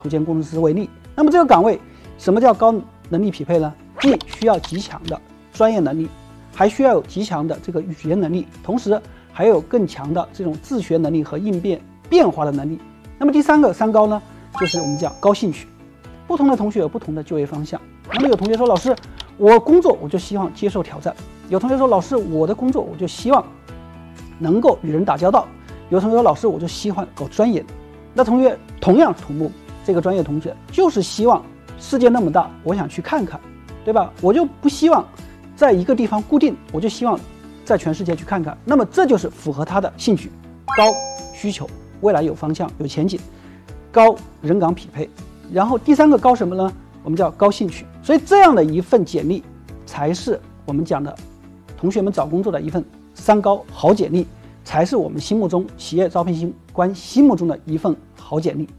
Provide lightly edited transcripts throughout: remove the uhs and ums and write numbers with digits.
组件工程师为例。那么这个岗位，什么叫高能力匹配呢？既需要极强的专业能力，还需要有极强的这个语言能力，同时还有更强的这种自学能力和应变化的能力。那么第三个三高呢，就是我们讲高兴趣。不同的同学有不同的就业方向。那么有同学说，老师，我工作我就希望接受挑战；有同学说，老师，我的工作我就希望能够与人打交道；有同学说，老师，我就喜欢搞钻研。那同学同样土木这个专业同学就是希望世界那么大，我想去看看，对吧？我就不希望在一个地方固定，我就希望在全世界去看看。那么这就是符合他的兴趣，高需求，未来有方向有前景，高人岗匹配。然后第三个高什么呢？我们叫高兴趣。所以这样的一份简历才是我们讲的同学们找工作的一份三高好简历，才是我们心目中企业招聘官心目中的一份好简历。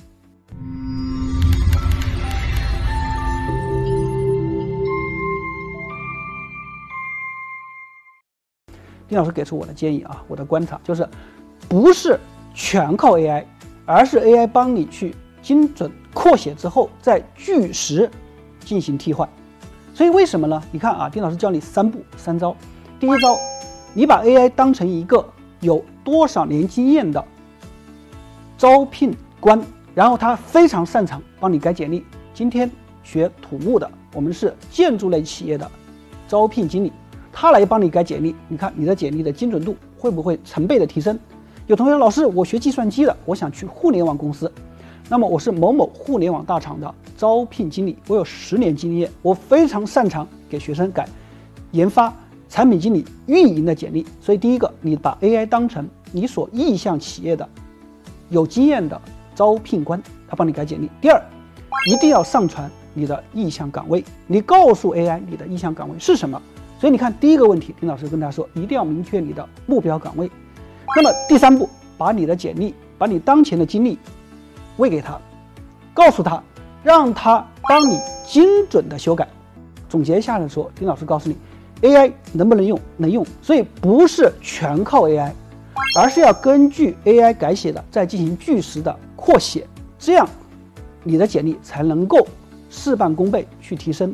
丁老师给出我的建议啊，我的观察就是，不是全靠 AI， 而是 AI 帮你去精准扩写之后，再据实进行替换。所以为什么呢？你看啊，丁老师教你三步三招。第一招，你把 AI 当成一个有多少年经验的招聘官，然后他非常擅长帮你改简历。今天学土木的，我们是建筑类企业的招聘经理，他来帮你改简历，你看你的简历的精准度会不会成倍的提升？有同学说，老师，我学计算机的，我想去互联网公司。那么我是某某互联网大厂的招聘经理，我有10年经验，我非常擅长给学生改研发、产品经理、运营的简历。所以第一个，你把 AI 当成你所意向企业的有经验的招聘官，他帮你改简历。第二，一定要上传你的意向岗位，你告诉 AI 你的意向岗位是什么。所以你看，第一个问题，丁老师跟大家说，一定要明确你的目标岗位。那么第三步，把你的简历，把你当前的经历喂给他，告诉他，让他帮你精准的修改。总结一下来说，丁老师告诉你 AI 能不能用？能用。所以不是全靠 AI， 而是要根据 AI 改写的再进行据实的扩写，这样你的简历才能够事半功倍去提升。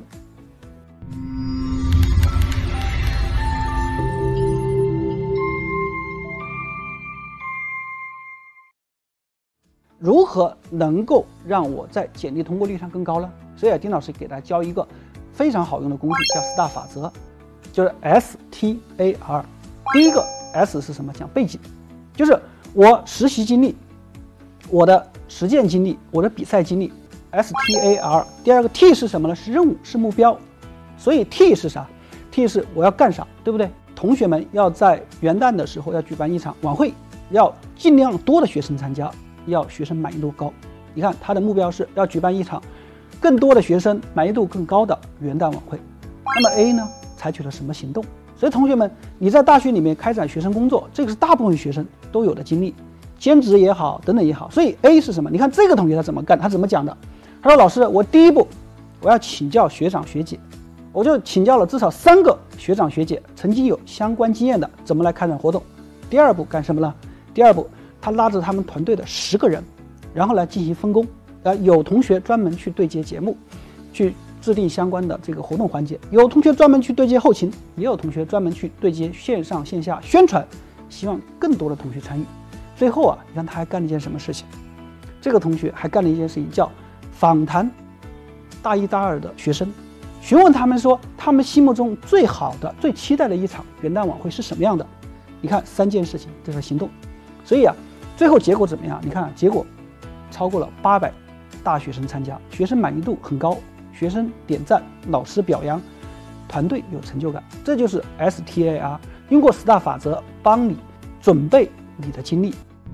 如何能够让我在简历通过率上更高呢？所以丁老师给大家教一个非常好用的工具，叫 STAR 法则，就是 STAR。第一个 S 是什么？讲背景，就是我实习经历、我的实践经历、我的比赛经历 ，STAR。第二个 T 是什么呢？是任务，是目标。所以 T 是啥？ T 是我要干啥，对不对？同学们要在元旦的时候要举办一场晚会，要尽量多的学生参加，要学生满意度高。你看他的目标是要举办一场更多的学生满意度更高的元旦晚会。那么 A 呢，采取了什么行动？所以同学们，你在大学里面开展学生工作，这个是大部分学生都有的经历，兼职也好，等等也好。所以 A 是什么？你看这个同学他怎么干？他怎么讲的？他说：老师，我第一步我要请教学长学姐，我就请教了至少3个学长学姐，曾经有相关经验的，怎么来开展活动。第二步干什么呢？第二步，他拉着他们团队的10个人，然后来进行分工。有同学专门去对接节目，去制定相关的这个活动环节；有同学专门去对接后勤，也有同学专门去对接线上线下宣传，希望更多的同学参与。最后啊，你看他还干了一件什么事情？这个同学还干了一件事情，叫访谈大1大2的学生，询问他们说他们心目中最好的、最期待的一场元旦晚会是什么样的。你看3件事情，这是行动。所以啊，最后结果怎么样？你看结果超过了800大学生参加，学生满意度很高，学生点赞，老师表扬，团队有成就感。这就是 STAR， 用过STAR 法则帮你准备你的经历。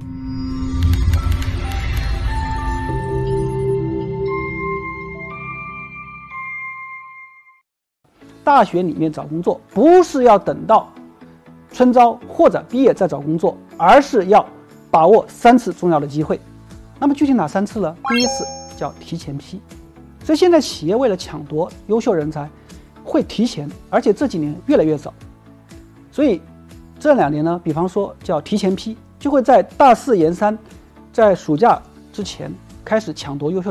大学里面找工作不是要等到春招或者毕业再找工作，而是要把握3次重要的机会。那么具体哪3次呢？第一次叫提前批，所以现在企业为了抢夺优秀人才，会提前，而且这几年越来越早。所以这2年呢，比方说叫提前批，就会在大4、研3，在暑假之前开始抢夺优秀